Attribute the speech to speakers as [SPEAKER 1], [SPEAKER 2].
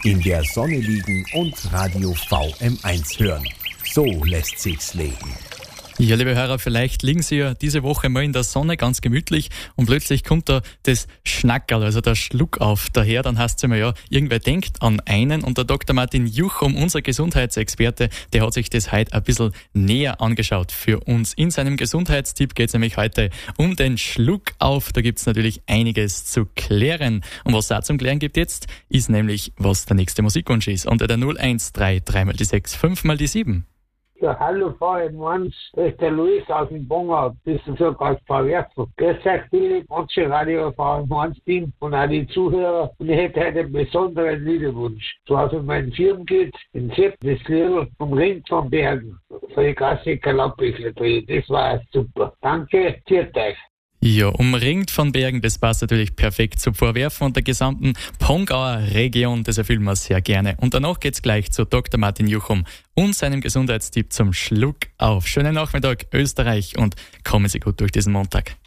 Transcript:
[SPEAKER 1] In der Sonne liegen und Radio VM1 hören. So lässt sich's leben.
[SPEAKER 2] Ja, liebe Hörer, vielleicht liegen Sie ja diese Woche mal in der Sonne ganz gemütlich und plötzlich kommt da das Schnackerl, also der Schluck auf daher. Dann heißt es immer, ja, irgendwer denkt an einen. Und der Dr. Martin Juchum, unser Gesundheitsexperte, der hat sich das heute ein bisschen näher angeschaut für uns. In seinem Gesundheitstipp geht es nämlich heute um den Schluck auf. Da gibt es natürlich einiges zu klären. Und was es auch zum Klären gibt jetzt, ist nämlich, was der nächste Musikwunsch ist. Unter der 013 3 mal die 6 5 mal die 7.
[SPEAKER 3] Ja, hallo, VM1, das ist der Luis aus dem Bongau. Das ist so ganz verwerflich. Grüß euch, viele manche Radio VM1-Team und auch die Zuhörer. Und ich hätte heute einen besonderen Liederwunsch. So aus meinem Firmen geht, in Sepp, das Lied vom Ring von Bergen. Von die Klassiker Lappbüchler drin. Das war super. Danke, viert euch.
[SPEAKER 2] Ja, umringt von Bergen, das passt natürlich perfekt zum Vorwerfen und der gesamten Pongauer Region, das erfüllen wir sehr gerne. Und danach geht's gleich zu Dr. Martin Juchum und seinem Gesundheitstipp zum Schluck auf. Schönen Nachmittag, Österreich, und kommen Sie gut durch diesen Montag.